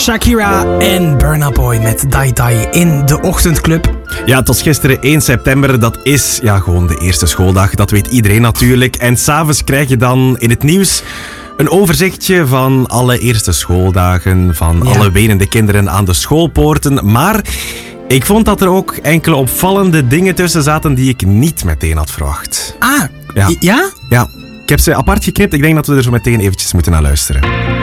Shakira en Burna Boy met Dai Dai in de ochtendclub. Ja, het was gisteren 1 september. Dat is gewoon de eerste schooldag. Dat weet iedereen natuurlijk. En s'avonds krijg je dan in het nieuws een overzichtje van alle eerste schooldagen, van alle wenende kinderen aan de schoolpoorten. Maar ik vond dat er ook enkele opvallende dingen tussen zaten die ik niet meteen had verwacht. Ah, ja? Ja, ik heb ze apart geknipt. Ik denk dat we er zo meteen eventjes moeten naar luisteren.